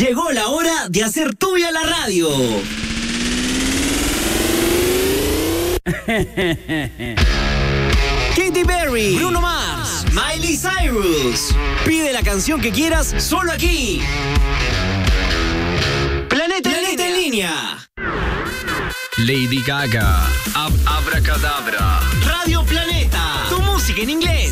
Llegó la hora de hacer tuya la radio. Katy Perry, Bruno Mars, Miley Cyrus. Pide la canción que quieras solo aquí. Planeta en línea. Lady Gaga, Abracadabra. Radio Planeta. Tu música en inglés.